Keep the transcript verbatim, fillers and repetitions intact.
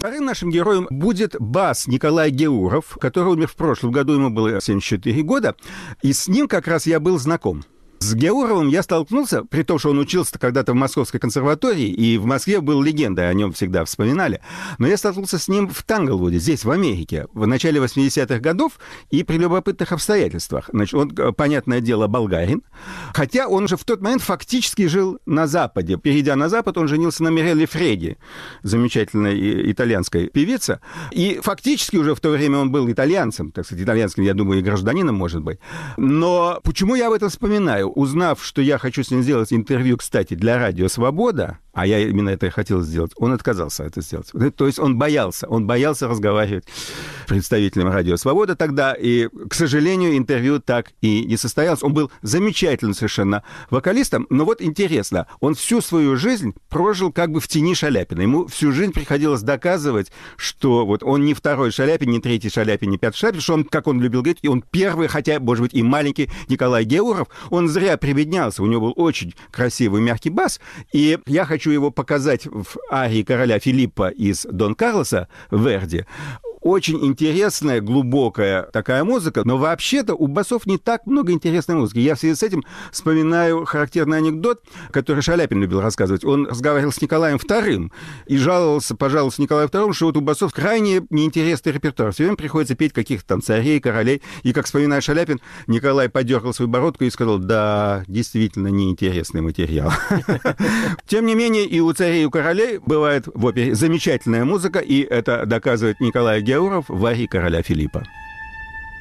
Вторым нашим героем будет бас Николай Геуров, который умер в прошлом году, ему было семьдесят четыре года, и с ним как раз я был знаком. С Геуровым я столкнулся, при том, что он учился когда-то в Московской консерватории, и в Москве был легендой, о нем всегда вспоминали. Но я столкнулся с ним в Танглвуде, здесь, в Америке, в начале восьмидесятых годов, и при любопытных обстоятельствах. Значит, он, понятное дело, болгарин, хотя он же в тот момент фактически жил на Западе. Перейдя на Запад, он женился на Мирелле Фредди, замечательной итальянской певице, и фактически уже в то время он был итальянцем, так сказать, итальянским, я думаю, и гражданином, может быть. Но почему я об этом вспоминаю? Узнав, что я хочу с ним сделать интервью, кстати, для радио «Свобода», а я именно это и хотел сделать, он отказался это сделать. То есть он боялся, он боялся разговаривать с представителем радио «Свобода» тогда, и, к сожалению, интервью так и не состоялось. Он был замечательным совершенно вокалистом, но вот интересно, он всю свою жизнь прожил как бы в тени Шаляпина. Ему всю жизнь приходилось доказывать, что вот он не второй Шаляпин, не третий Шаляпин, не пятый Шаляпин, что он, как он любил говорить, и он первый, хотя, может быть, и маленький Николай Геуров, он зря прибеднялся, у него был очень красивый мягкий бас, и я хочу его показать в арии короля Филиппа из Дон Карлоса Верди. Очень интересная, глубокая такая музыка, но вообще-то у басов не так много интересной музыки. Я в связи с этим вспоминаю характерный анекдот, который Шаляпин любил рассказывать. Он разговаривал с Николаем вторым и жаловался, пожалуйста, Николаю второму, что вот у басов крайне неинтересный репертуар. Все время приходится петь каких-то там царей, королей. И, как вспоминает Шаляпин, Николай подергал свою бородку и сказал: да, действительно неинтересный материал. Тем не менее, и у царей, и у королей бывает в опере замечательная музыка, и это доказывает Николай Геуров в арии короля Филиппа.